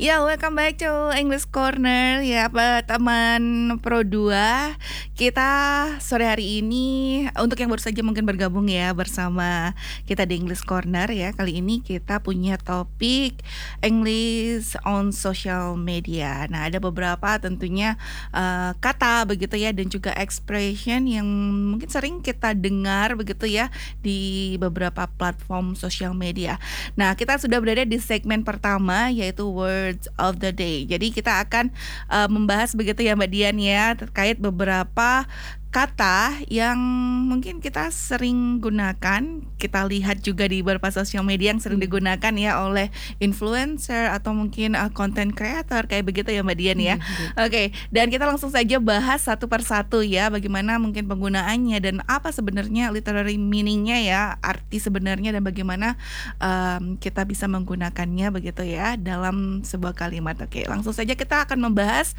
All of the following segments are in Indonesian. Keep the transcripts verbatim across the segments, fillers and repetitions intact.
Ya, welcome back to English Corner ya, apa teman Pro dua. Kita sore hari ini untuk yang baru saja mungkin bergabung ya bersama kita di English Corner ya. Kali ini kita punya topik English on social media. Nah, ada beberapa tentunya uh, kata begitu ya dan juga expression yang mungkin sering kita dengar begitu ya di beberapa platform social media. Nah, kita sudah berada di segmen pertama yaitu word of the day. Jadi kita akan uh, membahas begitu ya Mbak Dian ya terkait beberapa kata yang mungkin kita sering gunakan, kita lihat juga di beberapa sosial media yang sering digunakan ya oleh influencer atau mungkin uh, content creator kayak begitu ya Mbak Dian ya. Oke, okay, dan kita langsung saja bahas satu persatu ya bagaimana mungkin penggunaannya dan apa sebenarnya literary meaningnya ya, arti sebenarnya dan bagaimana um, kita bisa menggunakannya begitu ya dalam sebuah kalimat. Oke, okay, langsung saja kita akan membahas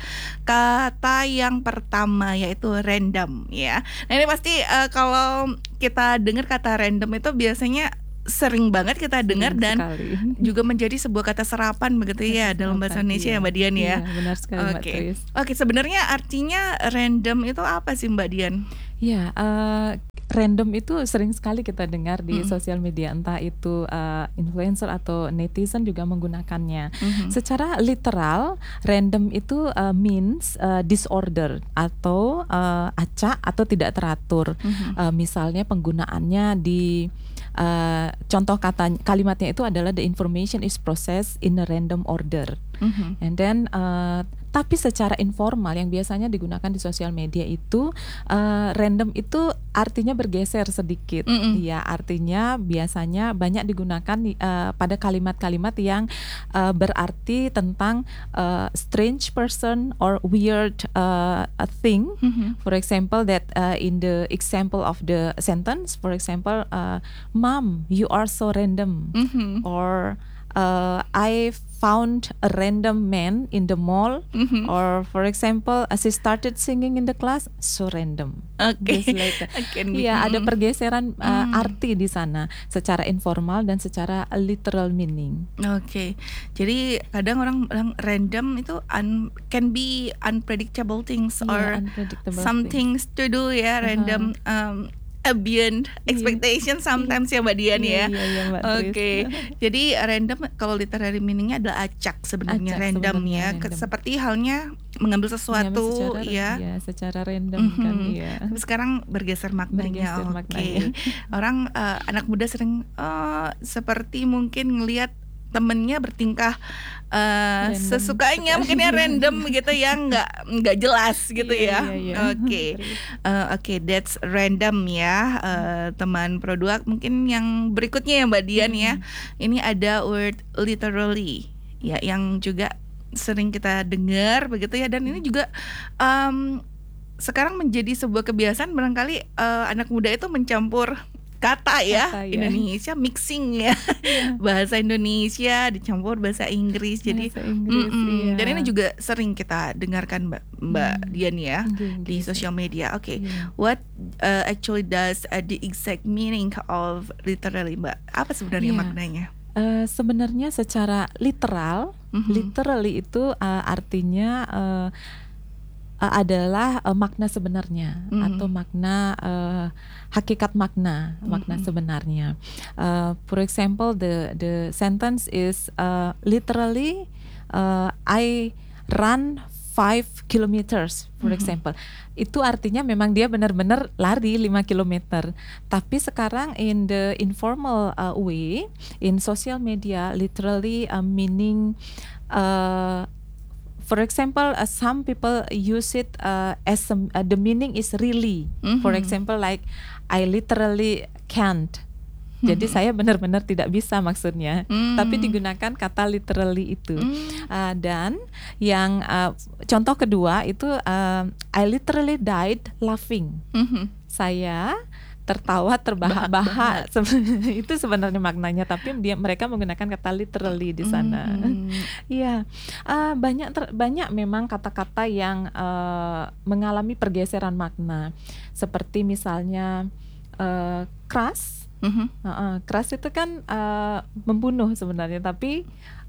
kata yang pertama yaitu random. Ya, nah ini pasti uh, kalau kita dengar kata random itu biasanya sering banget kita dengar dan sekali. Juga menjadi sebuah kata serapan begitu ya dalam bahasa Indonesia ya Mbak Dian ya. Iya, benar sekali Mbak Oke, Tris. Oke, sebenarnya artinya random itu apa sih Mbak Dian? Ya, uh, random itu sering sekali kita dengar di hmm. sosial media, entah itu uh, influencer atau netizen juga menggunakannya. hmm. Secara literal, random itu uh, means uh, disorder atau uh, acak atau tidak teratur. hmm. Uh, misalnya penggunaannya di uh, contoh kata kalimatnya itu adalah the information is processed in a random order. hmm. And then uh, tapi secara informal yang biasanya digunakan di sosial media itu uh, random itu artinya bergeser sedikit. Mm-mm. Ya, artinya biasanya banyak digunakan uh, pada kalimat-kalimat yang uh, berarti tentang uh, strange person or weird uh, a thing. Mm-hmm. For example, that uh, in the example of the sentence, for example, uh, Mom, you are so random. Mm-hmm. Or uh, I found a random man in the mall. Mm-hmm. Or for example, as he started singing in the class, so random. Oke. Okay. Iya, ada pergeseran uh, mm. arti di sana secara informal dan secara literal meaning. Oke. Okay. Jadi kadang orang bilang random itu un, can be unpredictable things yeah, or unpredictable some things. things to do ya, random uh-huh. um beyond expectation sometimes ya Mbak Dian ya. Iya, iya, Mbak Oke. Okay. Jadi random kalau literary meaningnya adalah acak sebenarnya, acak random ya. Random. Seperti halnya mengambil sesuatu secara, ya. ya secara random mm-hmm. kan ya. Tapi sekarang bergeser maknanya. Oke. Okay. Orang uh, anak muda sering uh, seperti mungkin ngelihat temennya bertingkah uh, sesukanya mungkin ya random gitu ya, nggak nggak jelas gitu yeah, ya. Yeah, yeah. Oke, okay. uh, oke, okay, that's random ya uh, teman Pro dua. Mungkin yang berikutnya ya Mbak Dian hmm. ya. Ini ada word literally ya yang juga sering kita dengar begitu ya, dan ini juga um, sekarang menjadi sebuah kebiasaan barangkali uh, anak muda itu mencampur kata ya, kata, ya. Indonesia mixing ya, yeah. Bahasa Indonesia dicampur bahasa Inggris, jadi bahasa Inggris, iya. Dan ini juga sering kita dengarkan Mbak Mbak hmm. Dian ya okay, di okay. sosial media. Oke, okay. yeah. What uh, actually does uh, the exact meaning of literally Mbak? Apa sebenarnya yeah. maknanya? Uh, sebenarnya secara literal, mm-hmm. literally itu uh, artinya uh, uh, adalah uh, makna sebenarnya mm-hmm. atau makna uh, hakikat makna mm-hmm. makna sebenarnya. Uh, for example, the the sentence is uh, literally uh, I run five kilometers, for mm-hmm. example. Itu artinya memang dia benar-benar lari lima kilometer. Tapi sekarang in the informal uh, way, in social media, literally uh, meaning, uh, for example, uh, some people use it uh, as a, uh, the meaning is really. Mm-hmm. For example, like I literally can't. Jadi saya benar-benar tidak bisa maksudnya, mm. tapi digunakan kata literally itu. Mm. Uh, dan yang uh, contoh kedua itu uh, I literally died laughing. Mm-hmm. Saya tertawa terbahak-bahak. Itu sebenarnya maknanya, tapi dia mereka menggunakan kata literally di sana. Iya, mm. uh, banyak ter, banyak memang kata-kata yang uh, mengalami pergeseran makna, seperti misalnya uh, keras. Mm-hmm. Uh, uh, keras itu kan uh, membunuh sebenarnya, tapi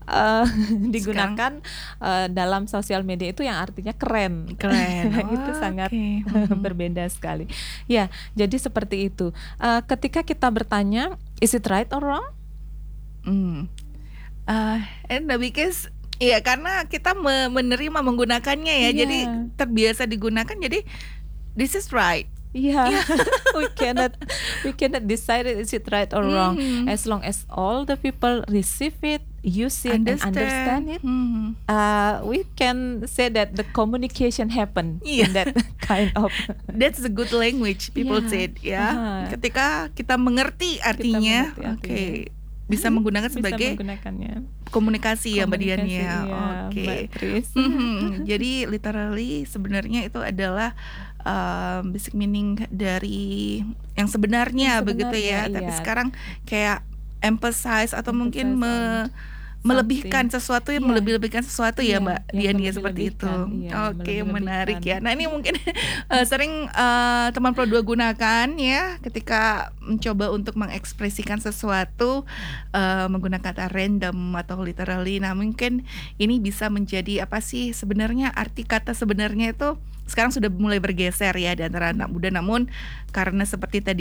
uh, digunakan uh, dalam sosial media itu yang artinya keren. Keren. Oh, itu sangat okay. berbeda sekali. Ya, jadi seperti itu. Uh, ketika kita bertanya, is it right or wrong? Hmm. Uh, and because ya karena kita me- menerima menggunakannya ya, Yeah. jadi terbiasa digunakan. Jadi this is right. Yeah, we cannot we cannot decide is it right or wrong. Mhm. As long as all the people receive it, use it, and understand it, Mhm. uh, we can say that the communication happen Iya. in that kind of. That's a good language, people Yeah. said ya. Uh-huh. Ketika kita mengerti artinya, mengerti oke, artinya. bisa Mhm, menggunakan bisa sebagai menggunakannya. komunikasi ya Mbak Dian Komunikasi, ya. iya, Oke. Mbak Tris. Mhm. Jadi literally sebenarnya itu adalah um, basic meaning dari yang sebenarnya, Yang begitu ya. sebenarnya, Tapi iya. sekarang kayak emphasize atau mungkin Emphasize me- melebihkan sesuatu yang Iya. melebih-lebihkan sesuatu ya Iya, Mbak yang Dian ya seperti itu. melebih-lebihkan, iya, Oke, melebih-lebihkan. menarik ya. Nah ini mungkin eh, sering eh, teman Pro dua gunakan ya ketika mencoba untuk mengekspresikan sesuatu eh, menggunakan kata random atau literally. Nah mungkin ini bisa menjadi apa sih sebenarnya arti kata sebenarnya itu sekarang sudah mulai bergeser ya di antara anak muda. Namun karena seperti tadi